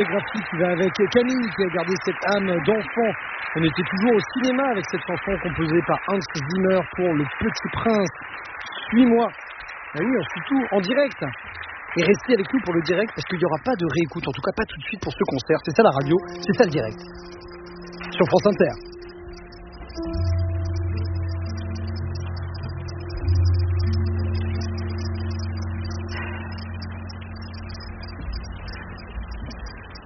Graphique qui va avec Camille qui a gardé cette âme d'enfant. On était toujours au cinéma avec cette chanson composée par Hans Zimmer pour Le Petit Prince. Suis-moi. Ah oui, on suit tout en direct. Et restez avec nous pour le direct parce qu'il n'y aura pas de réécoute, en tout cas pas tout de suite pour ce concert. C'est ça la radio, c'est ça le direct. Sur France Inter.